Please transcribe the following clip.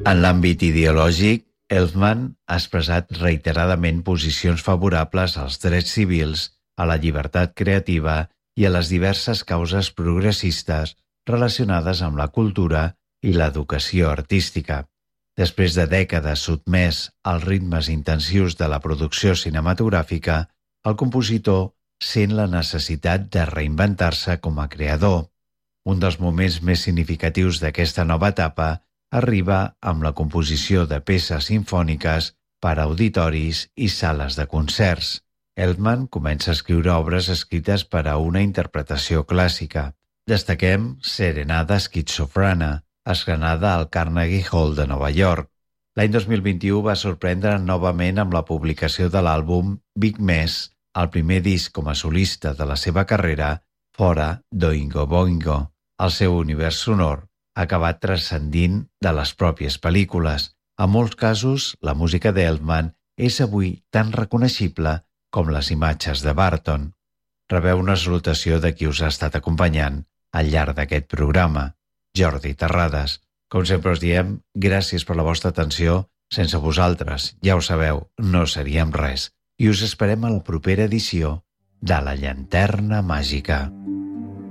En l'àmbit ideològic, Elfman ha expressat reiteradament posicions favorables als drets civils, a la llibertat creativa i a les diverses causes progressistes relacionades amb la cultura i l'educació artística. Després de dècades sotmès als ritmes intensius de la producció cinematogràfica, el compositor sent la necessitat de reinventar-se com a creador. Un dels moments més significatius d'aquesta nova etapa arriba amb la composició de peces simfòniques per a auditoris i sales de concerts. Elfman comença a escriure obres escrites per a una interpretació clàssica. Destaquem Serenada Schizofrena, estrenada al Carnegie Hall de Nova York. L'any 2021 va sorprendre novament amb la publicació de l'àlbum Big Mess, el primer disc com a solista de la seva carrera fora d'Oingo Boingo. El seu univers sonor ha acabat transcendint de les pròpies pel·lícules. En molts casos, la música d'Elfman és avui tan reconeixible com les imatges de Barton. Rebeu una salutació de qui us ha estat acompanyant al llarg d'aquest programa, Jordi Terrades. Com sempre us diem, gràcies per la vostra atenció. Sense vosaltres, ja ho sabeu, no seríem res. I us esperem a la propera edició de La Llanterna Màgica.